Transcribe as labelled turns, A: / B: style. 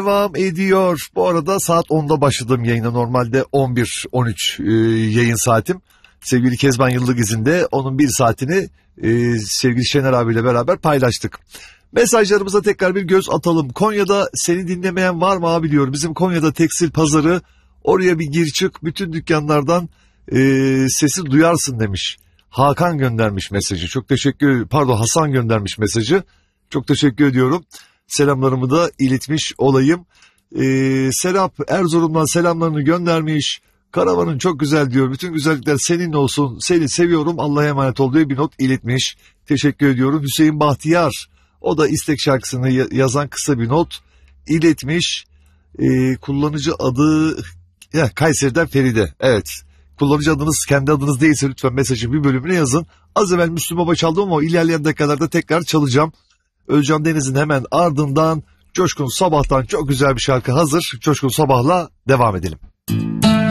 A: Devam ediyor. Bu arada saat 10'da başladım yayına. Normalde 11-13 yayın saatim. Sevgili Kezban Yıllık izinde onun bir saatini sevgili Şener abiyle beraber paylaştık. Mesajlarımıza tekrar bir göz atalım. Konya'da seni dinlemeyen var mı abi diyor. Bizim Konya'da tekstil pazarı, oraya bir gir çık, bütün dükkanlardan sesi duyarsın demiş. Hakan göndermiş mesajı. Çok teşekkür, pardon Hasan göndermiş mesajı. Çok teşekkür ediyorum. Selamlarımı da iletmiş olayım. Serap Erzurum'dan selamlarını göndermiş. Karavanın çok güzel diyor. Bütün güzellikler senin olsun. Seni seviyorum. Allah'a emanet ol diye bir not iletmiş. Teşekkür ediyorum. Hüseyin Bahtiyar. O da istek şarkısını yazan kısa bir not iletmiş. Kullanıcı adı Kayseri'den Feride. Evet. Kullanıcı adınız kendi adınız değilse lütfen mesajın bir bölümüne yazın. Az evvel Müslüm Baba çaldım ama ilerleyen dakikalarda tekrar çalacağım. Özcan Deniz'in hemen ardından Coşkun Sabah'tan çok güzel bir şarkı hazır. Coşkun Sabah'la devam edelim.